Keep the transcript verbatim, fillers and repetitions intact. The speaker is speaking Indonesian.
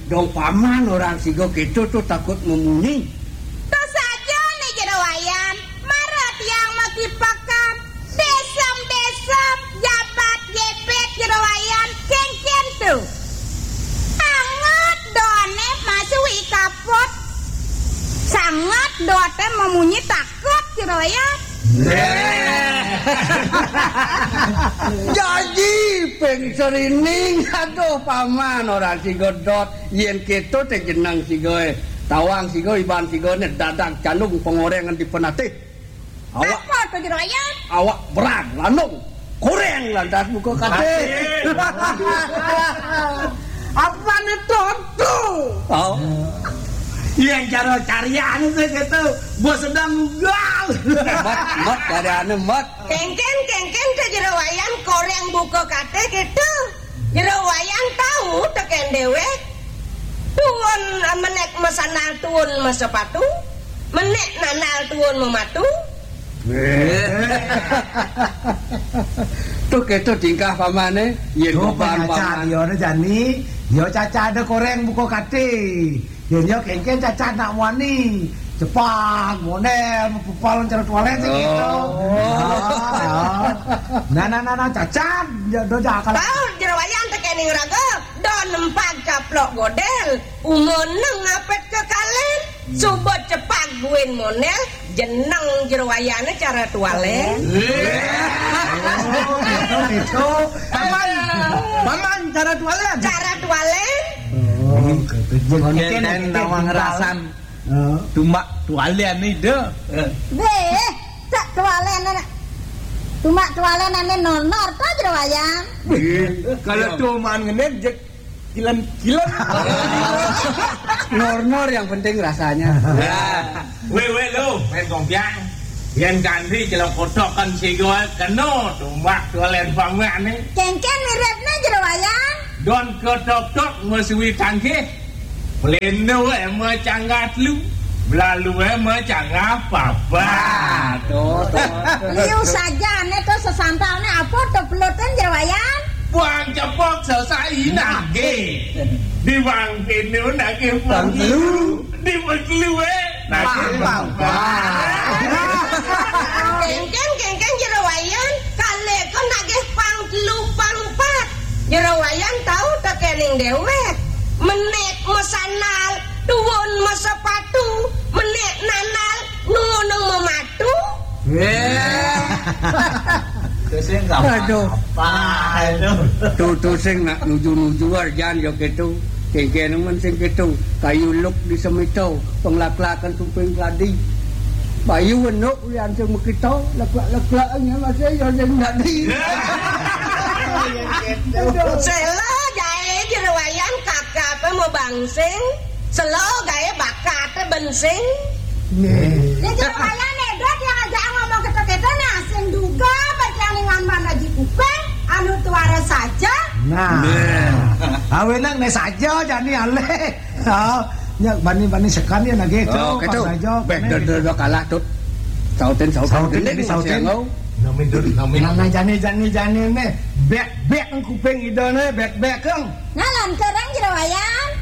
dong paman orang sigo gitu tuh takut memunyi. Tuh saja nih jerawayan, marat yang makipakan, desem-desem, jabat jepet jerawayan, kengken tuh. Sangat doane masuk ikapot, sangat doate memunyi takut jerawayan. Jadi pengserining aduh paman orang sigo dot yen gitu teh jenang sigo tawang sigo iban sigo ne dadang calung pengorengan di penate awak Apa tuh jerawayan? awak berang lanung koreng lantas buka kate Apa nih tuh? oh Yang cara carian itu gitu, bos sedang gal. mat mat ada ane mat Kengken kengken ke jerawayan koreng buka kate gitu. Jerawayan tahu teken dewek. Tuun menek mesanal tuun mesepatu, menek nanal tuun mematu. tuh gitu tingkah pamane yen Yo paman cacat paman yo ne jani. Yo cacat ada koreng buka kate. Yen yo kengken cacat nak wani. Cepat model pepalon cara toilet gitu. Nah nah nah nah cacat do jakal. Tahu jerawayan teken raga, don nempak caplok godel, umoneng ngapet ke kalen, coba cepat buin monel, jeneng jerawayane cara toilet. Oh itu paman. Paman cara toilet. Cara toilet. Oh, Konten nawang rasan. Tumak tualian ni deh. Deh, tak toilet nenek. Cuma toilet nenek nonor tuh jerawayan. Kalau tuman ngene jek kilan-kilan. nor-nor yang penting rasanya Weh weh lo, main gombyang. Yen ganti celok kodok kan sigo keno tumak tualen paman ni. Kengken miripnya jerawayan. Don kodok-dok mesuwi tangke. Meleno eh macanggat lu. Belalu eh macang apa-apa. tuh Liu saja nih tuh sesantalnya apa tuh pelutan jerawayan. Buang cepok selesai nage. Di bang pinu nage buang lu di beglu eh nage apa. Kengken kengken jerawayan kale kau nagih pang lu pang pat. Jerawayan tahu tak kening dewek. Menek mesanal tuwon mesepatu menek nanal nunung mematu. aduh tuh tuh sing nak nuju-nuju arjan yo gitu kengken men sing gitu kayu luk di semito penglaklakan tumpeng kladi bayu wenuk yang sing mekito leklak-leklaknya masih yo sing tadi Selo jae jerawayan kakak pe mau bangsing. Selo gawe bakat bensing. Nih jerawayan edot yang aja ngomong ketok-ketok nih asing duga baca dengan mana di kupeng anu tuara saja. Nah, awenang ne saja jani ale. Oh, nya bani-bani sekali na gitu. oh gitu saja. bek do kalah tut sautin sautin Sautin, gede sautin. ngau Namin dur namin. Nah, jani jani jani ne bek bek kuping idone bek bek keng. Nalan kerang jerawayan.